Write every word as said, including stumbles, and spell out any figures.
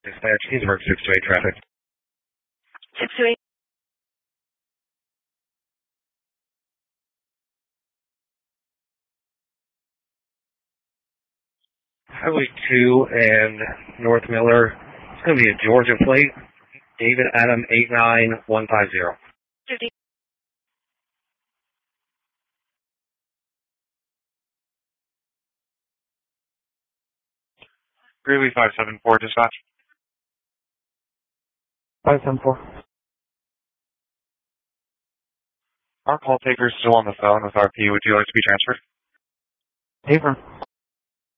Dispatch, Eastburg six two eight traffic. six two eight. Highway two and North Miller. It's going to be a Georgia plate. David Adam eight nine one five zero. fifty. Greeley five seven four, dispatch. five seven four. Our call taker is still on the phone with R P. Would you like to be transferred? Paper.